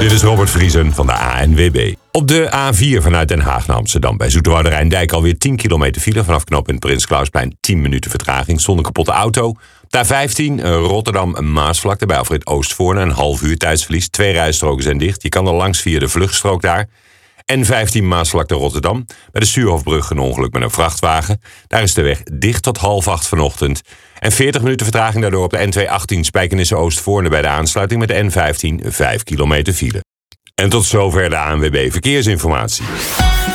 Dit is Robert Vriesen van de ANWB. Op de A4 vanuit Den Haag naar Amsterdam bij Zoeterwoude Rijndijk alweer 10 kilometer file. Vanaf knooppunt Prins Clausplein 10 minuten vertraging zonder kapotte auto. De A15 Rotterdam-Maasvlakte bij Alfred Oostvoorne. Een half uur tijdsverlies. 2 rijstroken zijn dicht. Je kan er langs via de vluchtstrook daar. N15 Maasvlakte Rotterdam. Bij de Stuurhofbrug een ongeluk met een vrachtwagen. Daar is de weg dicht tot 7:30 vanochtend. En 40 minuten vertraging daardoor op de N218 Spijkenisse-Oostvoorne bij de aansluiting met de N15 5 kilometer file. En tot zover de ANWB Verkeersinformatie.